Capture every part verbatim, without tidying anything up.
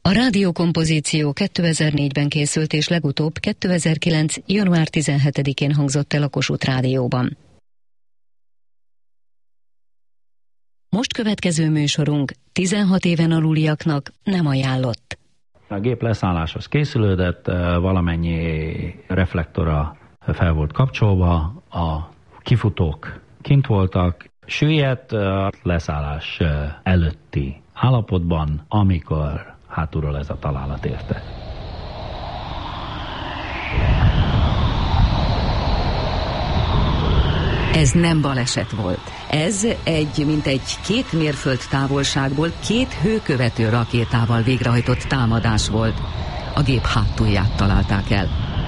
A rádiókompozíció kétezer-négyben készült, és legutóbb kétezer-kilenc. január tizenhetedikén hangzott el a Kossuth Rádióban. Most következő műsorunk tizenhat éven aluliaknak nem ajánlott. A gép leszálláshoz készülődött, valamennyi reflektora fel volt kapcsolva, a kifutók kint voltak, süllyedt a leszállás előtti állapotban, amikor hátulról ez a találat érte. Ez nem baleset volt. Ez egy, mint egy két mérföld távolságból két hőkövető rakétával végrehajtott támadás volt. A gép hátulját találták el.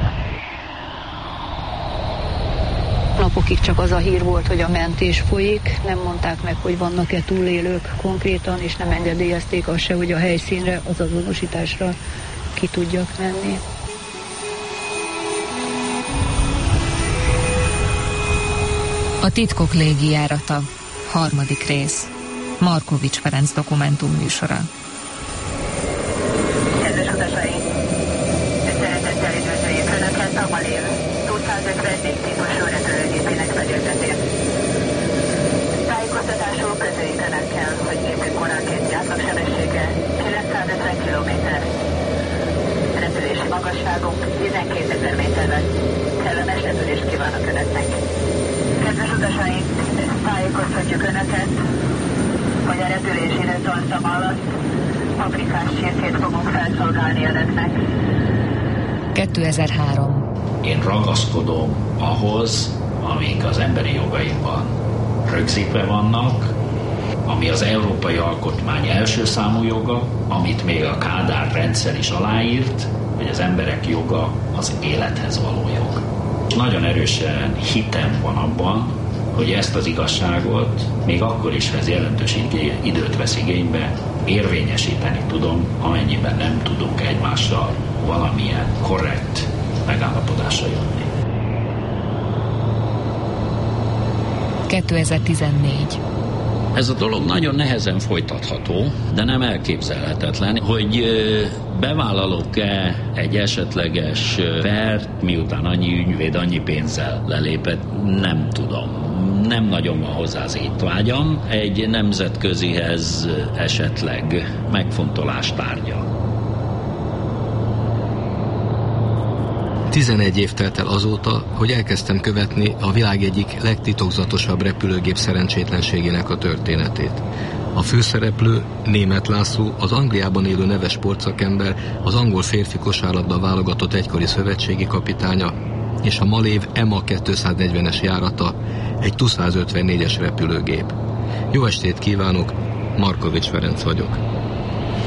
Napokig csak az a hír volt, hogy a mentés folyik, nem mondták meg, hogy vannak-e túlélők konkrétan, és nem engedélyezték azt se, hogy a helyszínre, az azonosításra ki tudjak menni. A titkok légijárata, harmadik rész. Markovics Ferenc dokumentum műsora. Kedves utasaink! Szeretettel üdvözöljük Önöket a Malév kétszázötvennégy típusú repülőgépének fedélzetén. Tájékoztatásul közöljük Önökkel, hogy gépünk koránként átlagsebessége kilencszázötven kilométer. Repülési magasságunk tizenkétezer méterre. Kellemes repülést kívánok Önöknek! Kedves utasaink, tájékoztatjuk Önöket, hogy a repülés időtartam alatt paprikás csirkét fogunk felszolgálni Önöknek. kétezer-három. Én ragaszkodom ahhoz, amik az emberi jogaimban rögzítve vannak, ami az Európai Alkotmány első számú joga, amit még a Kádár rendszer is aláírt, hogy az emberek joga az élethez való jog. Nagyon erősen hitem van abban, hogy ezt az igazságot még akkor is, ha ez jelentős időt vesz igénybe, érvényesíteni tudom, amennyiben nem tudunk egymással valamilyen korrekt megállapodásra jutni. kétezer-tizennégy. Ez a dolog nagyon nehezen folytatható, de nem elképzelhetetlen, hogy bevállalok-e egy esetleges pert, miután annyi ügyvéd, annyi pénzzel lelépett, nem tudom. Nem nagyon van hozzá az étvágyam, egy nemzetközihez esetleg megfontolás tárgya. tizenegy év telt el azóta, hogy elkezdtem követni a világ egyik legtitokzatosabb repülőgép szerencsétlenségének a történetét. A főszereplő, Németh László, az Angliában élő neves sportszakember, az angol férfi kosárlabda válogatott egykori szövetségi kapitánya, és a Malév E M A kétszáznegyvenes járata, egy Tu százötvennégyes repülőgép. Jó estét kívánok, Markovics Ferenc vagyok.